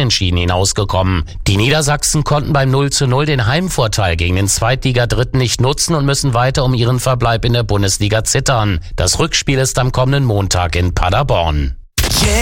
Unentschieden hinausgekommen. Die Niedersachsen konnten beim 0:0 den Heimvorteil gegen den Zweitligadritten nicht nutzen und müssen weiter um ihren Verbleib in der Bundesliga zittern. Das Rückspiel ist am kommenden Montag in Paderborn.